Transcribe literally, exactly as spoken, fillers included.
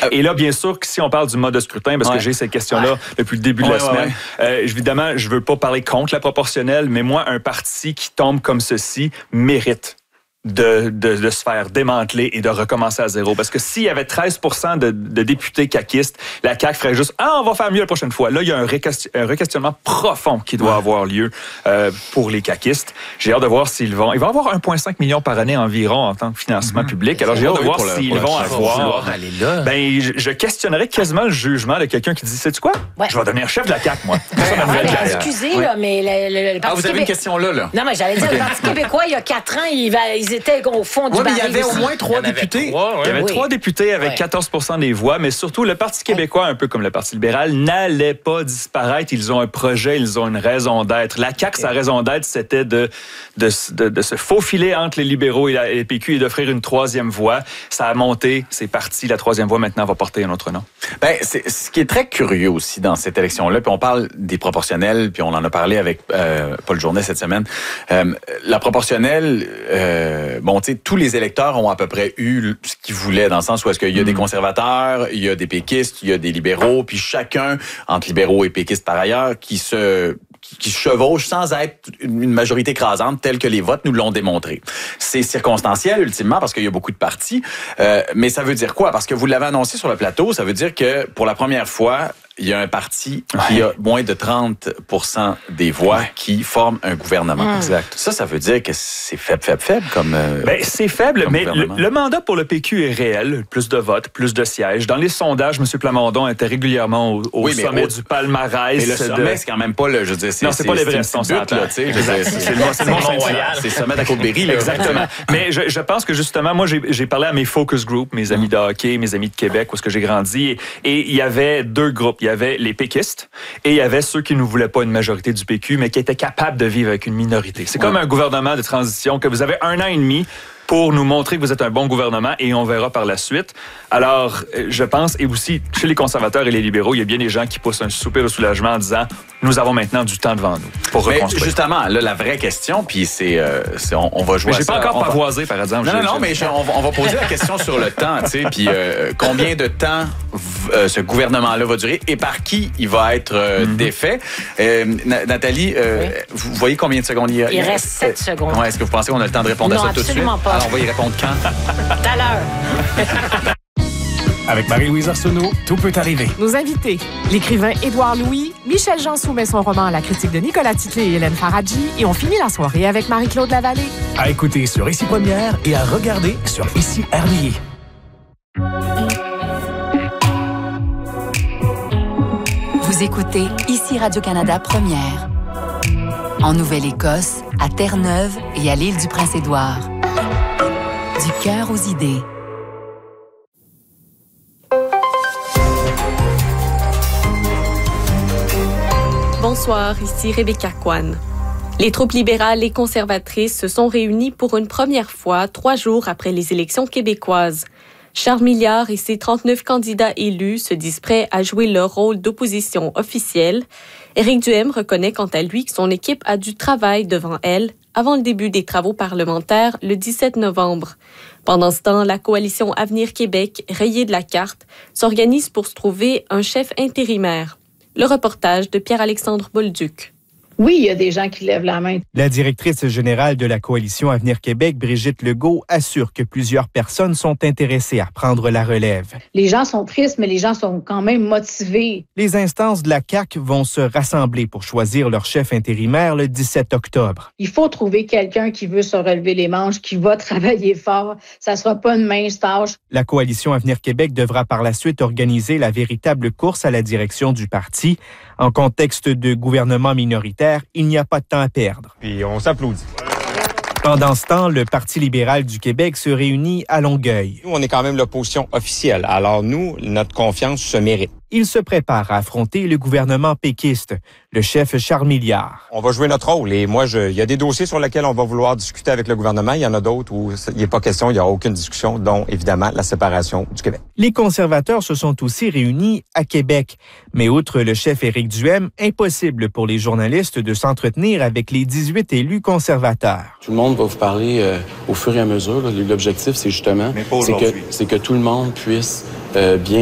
Et là, bien sûr, que si on parle du mode de scrutin, parce ouais. que j'ai cette question-là ouais. depuis le début ouais, de la ouais, semaine, ouais. Euh, évidemment, je veux pas parler contre la proportionnelle, mais moi, un parti qui tombe comme ceci mérite De, de, de se faire démanteler et de recommencer à zéro. Parce que s'il y avait treize pour cent de, de députés caquistes, la C A Q ferait juste « Ah, on va faire mieux la prochaine fois ». Là, il y a un, réquestion, un requestionnement profond qui doit ouais. avoir lieu euh, pour les caquistes. J'ai hâte de voir s'ils vont... Ils vont avoir un virgule cinq million par année environ en tant que financement mm-hmm. public. Alors, j'ai hâte de voir le, s'ils vont avoir... Ben, je, je questionnerais quasiment le jugement de quelqu'un qui dit « Sais-tu quoi? Ouais. Je vais devenir chef de la C A Q, moi. » Excusez, là, mais le, le, le Parti Ah, vous avez une question là, là? Non, mais j'allais dire, okay. le Parti québécois, il y a quatre ans, il va... Ils étaient au fond du ouais, mais il y avait aussi. au moins trois députés. Trois, ouais. Il y avait oui. trois députés avec ouais. quatorze pour cent des voix, mais surtout le Parti québécois, un peu comme le Parti libéral, n'allait pas disparaître. Ils ont un projet, ils ont une raison d'être. La C A Q, okay. sa raison d'être, c'était de, de, de, de se faufiler entre les libéraux et, la, et les P Q et d'offrir une troisième voie. Ça a monté, c'est parti. La troisième voie, maintenant, va porter un autre nom. Ben, c'est, ce qui est très curieux aussi dans cette élection-là, puis on parle des proportionnels, puis on en a parlé avec euh, Paul Journet cette semaine. Euh, la proportionnelle, euh, bon, tu sais, tous les électeurs ont à peu près eu ce qu'ils voulaient, dans le sens où est-ce qu'il y a mmh. des conservateurs, il y a des péquistes, il y a des libéraux, puis chacun, entre libéraux et péquistes par ailleurs, qui se... qui chevauchent sans être une majorité écrasante telle que les votes nous l'ont démontré. C'est circonstanciel, ultimement, parce qu'il y a beaucoup de partis. Euh, mais ça veut dire quoi? Parce que vous l'avez annoncé sur le plateau, ça veut dire que pour la première fois, il y a un parti ouais. qui a moins de trente pour cent des voix ouais. qui forment un gouvernement. Mmh. Exact. Ça, ça veut dire que c'est faible, faible, faible comme euh, ben, c'est faible, mais le, le mandat pour le P Q est réel. Plus de votes, plus de sièges. Dans les sondages, M. Plamondon était régulièrement au, au oui, sommet au, du palmarès. Mais le sommet, de... c'est quand même pas le... Je veux dire, c'est, non, c'est, c'est pas les vrais responsables. C'est le Mont-Royal. C'est le sommet d'Accôte-Berry. Exactement. Mais je, je pense que justement, moi, j'ai, j'ai parlé à mes focus groups, mes amis de hockey, mes amis de Québec, où est-ce que j'ai grandi, et il y avait deux groupes. Il y avait les péquistes et il y avait ceux qui ne voulaient pas une majorité du P Q, mais qui étaient capables de vivre avec une minorité. C'est ouais. comme un gouvernement de transition que vous avez un an et demi pour nous montrer que vous êtes un bon gouvernement et on verra par la suite. Alors, je pense, et aussi, chez les conservateurs et les libéraux, il y a bien des gens qui poussent un soupir de soulagement en disant « Nous avons maintenant du temps devant nous pour mais reconstruire. » Justement, là, la vraie question, puis c'est, euh, c'est on, on va jouer mais j'ai à ça. J'ai pas encore on pavoisé, va... par exemple. Non, non, non, mais je, on, va, on va poser la question sur le temps, tu sais, puis euh, combien de temps euh, ce gouvernement-là va durer et par qui il va être euh, mm-hmm. défait. Euh, Nathalie, euh, oui. vous voyez combien de secondes il y a? Il reste sept secondes. Ouais, est-ce que vous pensez qu'on a le temps de répondre non, à ça tout de suite? Non, absolument pas. Alors, on va y répondre quand? Tout à l'heure. Avec Marie-Louise Arsenault, tout peut arriver. Nos invités, l'écrivain Édouard Louis, Michel Jean soumet son roman à la critique de Nicolas Titley et Hélène Faradji et on finit la soirée avec Marie-Claude Lavallée. À écouter sur Ici Première et à regarder sur Ici R D I. Vous écoutez Ici Radio-Canada Première. En Nouvelle-Écosse, à Terre-Neuve et à l'île du Prince-Édouard. Du cœur aux idées. Bonsoir, ici Rebecca Kwan. Les troupes libérales et conservatrices se sont réunies pour une première fois trois jours après les élections québécoises. Charles Milliard et ses trente-neuf candidats élus se disent prêts à jouer leur rôle d'opposition officielle. Éric Duhaime reconnaît quant à lui que son équipe a du travail devant elle avant le début des travaux parlementaires le dix-sept novembre. Pendant ce temps, la coalition Avenir Québec, rayée de la carte, s'organise pour se trouver un chef intérimaire. Le reportage de Pierre-Alexandre Bolduc. Oui, il y a des gens qui lèvent la main. La directrice générale de la Coalition Avenir Québec, Brigitte Legault, assure que plusieurs personnes sont intéressées à prendre la relève. Les gens sont tristes, mais les gens sont quand même motivés. Les instances de la C A Q vont se rassembler pour choisir leur chef intérimaire le dix-sept octobre. Il faut trouver quelqu'un qui veut se relever les manches, qui va travailler fort. Ça ne sera pas une mince tâche. La Coalition Avenir Québec devra par la suite organiser la véritable course à la direction du parti. En contexte de gouvernement minoritaire, il n'y a pas de temps à perdre. Puis on s'applaudit. Pendant ce temps, le Parti libéral du Québec se réunit à Longueuil. Nous, on est quand même l'opposition officielle. Alors nous, notre confiance se mérite. Il se prépare à affronter le gouvernement péquiste, le chef Charles Milliard. On va jouer notre rôle et moi, je, il y a des dossiers sur lesquels on va vouloir discuter avec le gouvernement. Il y en a d'autres où il n'y a pas question, il n'y a aucune discussion, dont évidemment la séparation du Québec. Les conservateurs se sont aussi réunis à Québec. Mais outre le chef Éric Duhaime, impossible pour les journalistes de s'entretenir avec les dix-huit élus conservateurs. Tout le monde va vous parler euh, au fur et à mesure. Là. L'objectif, c'est justement c'est que, c'est que tout le monde puisse euh, bien